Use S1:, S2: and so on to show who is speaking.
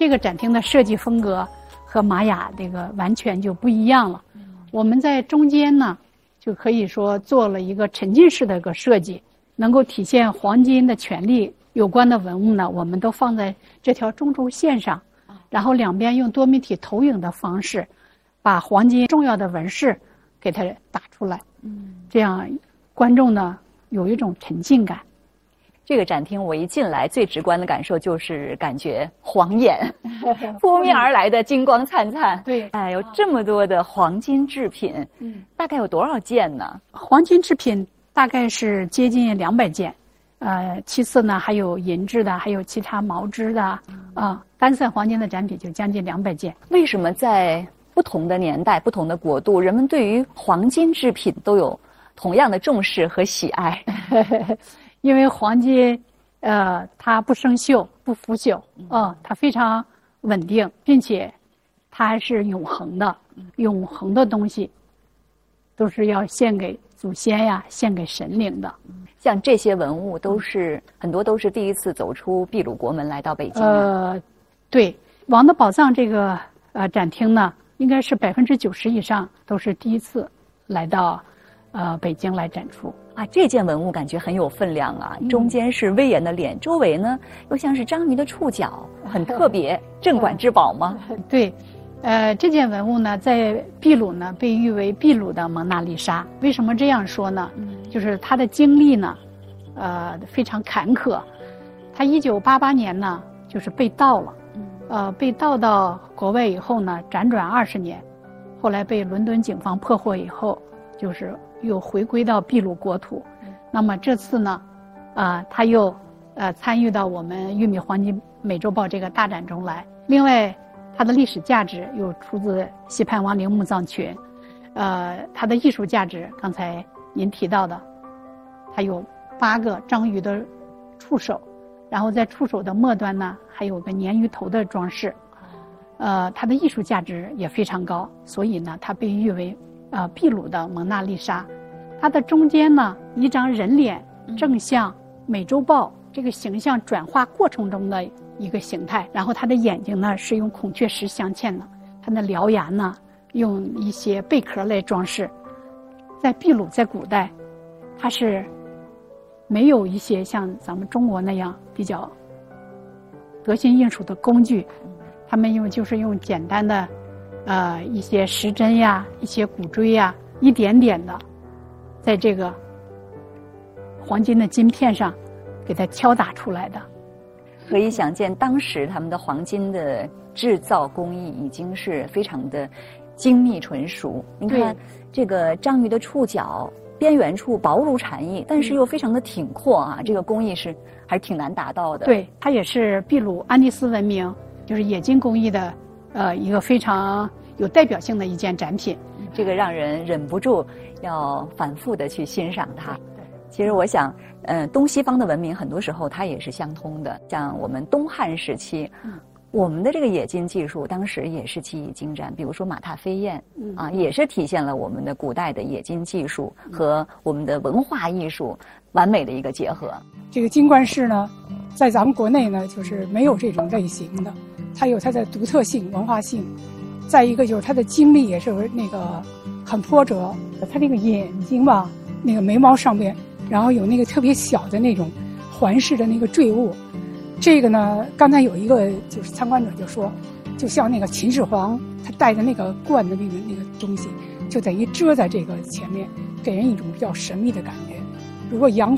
S1: 这个展厅的设计风格和玛雅这个完全就不一样了。我们在中间呢，就可以说做了一个沉浸式的一个设计，能够体现黄金的权利有关的文物呢，我们都放在这条中轴线上，然后两边用多媒体投影的方式，把黄金重要的纹饰给它打出来。这样观众呢有一种沉浸感。
S2: 这个展厅我一进来，最直观的感受就是感觉晃眼，扑面而来的金光灿灿。
S1: 对，
S2: 哎，有这么多的黄金制品，大概有多少件呢？
S1: 黄金制品大概是接近200件，其次呢还有银质的，还有其他毛织的，单色黄金的展品就将近200件。
S2: 为什么在不同的年代、不同的国度，人们对于黄金制品都有同样的重视和喜爱？
S1: 因为黄金，它不生锈、不腐朽，它非常稳定，并且它还是永恒的。永恒的东西都是要献给祖先呀，献给神灵的。
S2: 像这些文物都是很多都是第一次走出秘鲁国门来到北京。
S1: 对，王的宝藏这个展厅呢，应该是90%以上都是第一次来到北京来展出。
S2: 这件文物感觉很有分量啊，中间是威严的脸，周围呢又像是章鱼的触角，很特别，镇馆之宝吗？
S1: 对，这件文物呢，在秘鲁呢被誉为秘鲁的蒙娜丽莎。为什么这样说呢？就是它的经历呢，非常坎坷。它1988年呢，就是被盗了，被盗到国外以后呢，辗转20年，后来被伦敦警方破获以后，就是又回归到秘鲁国土。那么这次呢，他又参与到我们玉米黄金美洲豹这个大展中来。另外，它的历史价值又出自西潘王陵墓葬群，它的艺术价值，刚才您提到的，它有8个章鱼的触手，然后在触手的末端呢，还有个鲶鱼头的装饰，它的艺术价值也非常高，所以呢，它被誉为秘鲁的蒙娜丽莎。它的中间呢，一张人脸正像美洲豹这个形象转化过程中的一个形态，然后它的眼睛呢是用孔雀石镶嵌的，它的獠牙呢用一些贝壳来装饰。在秘鲁在古代，它是没有一些像咱们中国那样比较得心应手的工具，他们就是用简单的一些石针呀，一些骨锥呀，一点点的在这个黄金的金片上给它敲打出来的。
S2: 可以想见，当时他们的黄金的制造工艺已经是非常的精密纯熟。你看这个章鱼的触角边缘处薄如蝉翼，但是又非常的挺阔啊，这个工艺是还是挺难达到的。
S1: 对，它也是秘鲁安第斯文明就是冶金工艺的一个非常有代表性的一件展品。
S2: 这个让人忍不住要反复的去欣赏它。其实我想，东西方的文明很多时候它也是相通的。像我们东汉时期，我们的这个冶金技术当时也是技艺精湛。比如说马踏飞燕，也是体现了我们的古代的冶金技术和我们的文化艺术完美的一个结合。
S3: 这个金冠饰呢，在咱们国内呢，就是没有这种类型的，它有它的独特性、文化性。再一个就是它的经历也是那个很波折，它那个眼睛吧，那个眉毛上面，然后有那个特别小的那种环视的那个坠物。这个呢，刚才有一个就是参观者就说，就像那个秦始皇他戴的那个冠的那个东西，就等于遮在这个前面，给人一种比较神秘的感觉。如果阳光